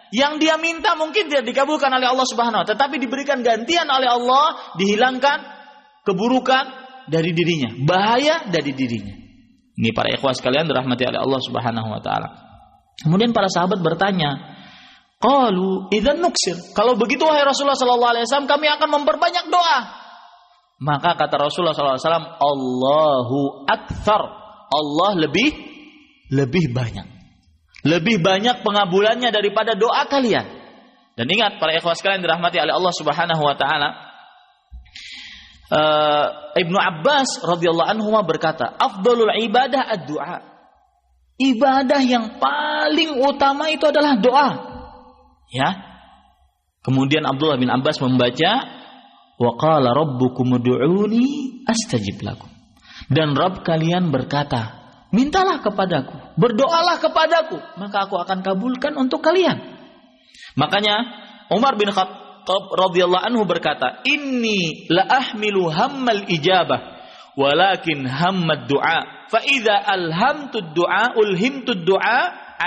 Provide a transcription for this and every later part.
Yang dia minta mungkin tidak dikabulkan oleh Allah Subhanahu wa taala, tetapi diberikan gantian oleh Allah, dihilangkan keburukan dari dirinya, bahaya dari dirinya. Ini para ikhwah sekalian dirahmati oleh Allah Subhanahu wa taala. Kemudian para sahabat bertanya, qalu idzan nuksir. Kalau begitu wahai Rasulullah sallallahu alaihi wasallam, kami akan memperbanyak doa. Maka kata Rasulullah sallallahu alaihi wasallam, Allahu aktsar. Allah lebih banyak. Lebih banyak pengabulannya daripada doa kalian. Dan ingat para ikhwah sekalian dirahmati oleh Allah Subhanahu wa taala, Ibnu Abbas radhiyallahu anhu berkata, afdhalul ibadah ad-du'a. Ibadah yang paling utama itu adalah doa. Ya. Kemudian Abdullah bin Abbas membaca, wa qala rabbukum ud'uni astajib lakum. Dan Rabb kalian berkata, mintalah kepadaku, berdoalah kepadaku, maka aku akan kabulkan untuk kalian. Makanya Umar bin Khattab radhiyallahu anhu berkata, inni la ahmilu hammal ijabah walakin hammad du'a fa idza alhamtu du'a ulhimtu du'a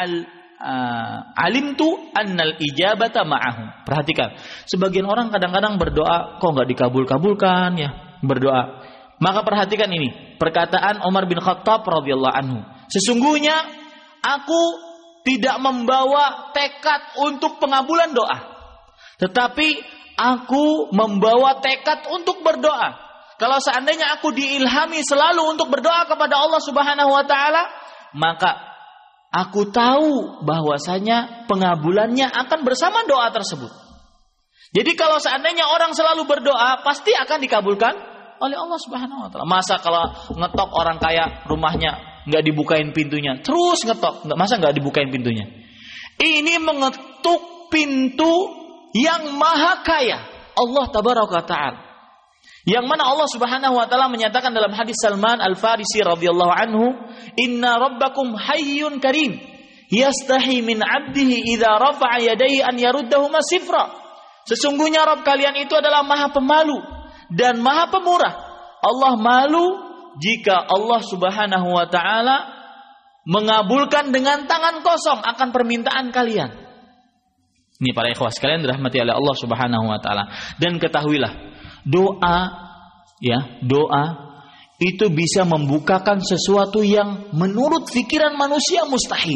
alimtu annal ijabata ma'ahum. Perhatikan, sebagian orang kadang-kadang berdoa kok enggak dikabul-kabulkan ya, berdoa. Maka perhatikan ini, perkataan Umar bin Khattab radhiyallahu anhu. Sesungguhnya aku tidak membawa tekad untuk pengabulan doa, tetapi aku membawa tekad untuk berdoa. Kalau seandainya aku diilhami selalu untuk berdoa kepada Allah Subhanahu wa taala, maka aku tahu bahwasanya pengabulannya akan bersama doa tersebut. Jadi kalau seandainya orang selalu berdoa, pasti akan dikabulkan oleh Allah Subhanahu wa taala. Masa kalau ngetok orang kaya rumahnya enggak dibukain pintunya, terus ngetok, masa enggak dibukain pintunya? Ini mengetuk pintu yang maha kaya, Allah tabaraka taala. Yang mana Allah Subhanahu wa taala menyatakan dalam hadis Salman Al-Farisi radhiyallahu anhu, "Inna rabbakum hayyun karim, yastahi min 'abdihi idza rafa'a yadayhi an yaruddahuma sifra." Sesungguhnya Rabb kalian itu adalah maha pemalu dan maha pemurah. Allah malu jika Allah Subhanahu wa taala mengabulkan dengan tangan kosong akan permintaan kalian. Ini para ikhwah sekalian dirahmati oleh Allah Subhanahu wa taala. Dan ketahuilah, doa itu bisa membukakan sesuatu yang menurut pikiran manusia mustahil.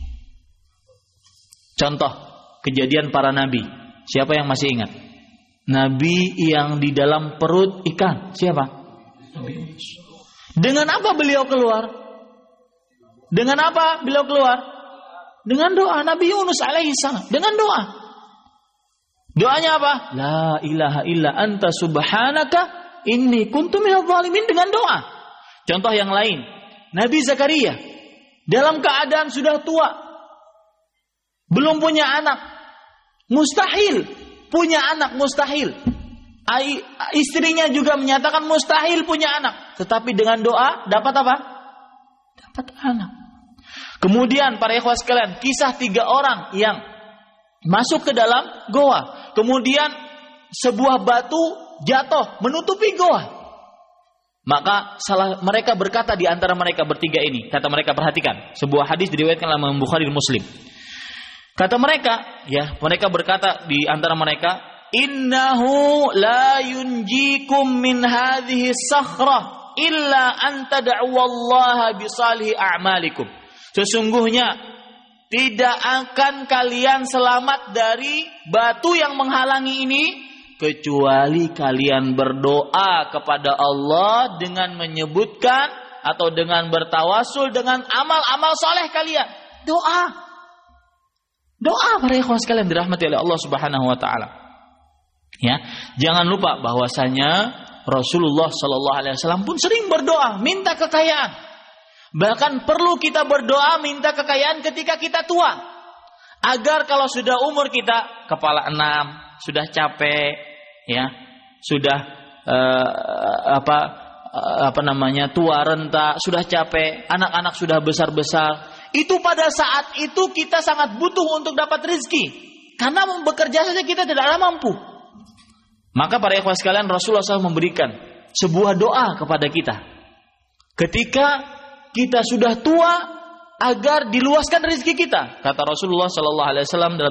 Contoh kejadian para nabi. Siapa yang masih ingat? Nabi yang di dalam perut ikan. Siapa? Nabi Yunus. Dengan apa beliau keluar? Dengan apa beliau keluar? Dengan doa. Nabi Yunus alaihissalam. Dengan doa. Doanya apa? La ilaha illa anta subhanaka inni kuntu minadh dhalimin. Dengan doa. Contoh yang lain. Nabi Zakaria. Dalam keadaan sudah tua. Belum punya anak. Mustahil. Punya anak mustahil. Istrinya juga menyatakan mustahil punya anak. Tetapi dengan doa dapat apa? Dapat anak. Kemudian para ikhwah sekalian, kisah 3 orang yang masuk ke dalam goa. Kemudian sebuah batu jatuh menutupi goa. Maka mereka berkata di antara mereka bertiga ini. Kata mereka, perhatikan. Sebuah hadis diriwayatkan oleh Imam Bukhari dan Muslim. Kata mereka, mereka berkata di antara mereka, innahu la yunjikum min hadhihi sakhrah illa an tad'uwallaha bisalihi a'malikum. Sesungguhnya tidak akan kalian selamat dari batu yang menghalangi ini kecuali kalian berdoa kepada Allah dengan menyebutkan atau dengan bertawasul dengan amal-amal soleh kalian. Doa para ikhwan sekalian dirahmati oleh Allah Subhanahu wa taala. Ya, jangan lupa bahwasanya Rasulullah sallallahu alaihi wasallam pun sering berdoa minta kekayaan. Bahkan perlu kita berdoa minta kekayaan ketika kita tua. Agar kalau sudah umur kita kepala 6, sudah capek, ya, sudah tua renta, sudah capek, anak-anak sudah besar-besar. Itu pada saat itu kita sangat butuh untuk dapat rezeki. Karena bekerja saja kita tidaklah mampu. Maka para ikhwah sekalian, Rasulullah SAW memberikan sebuah doa kepada kita. Ketika kita sudah tua, agar diluaskan rezeki kita. Kata Rasulullah SAW dalam